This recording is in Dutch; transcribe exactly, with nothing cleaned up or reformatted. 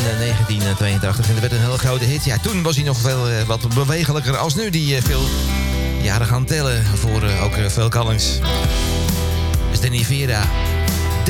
negentien tweeëntachtig. En dat werd een hele grote hit. Ja, toen was hij nog veel uh, wat bewegelijker als nu. Die uh, veel jaren gaan tellen voor uh, ook uh, Phil Collins. Dus de Nivera.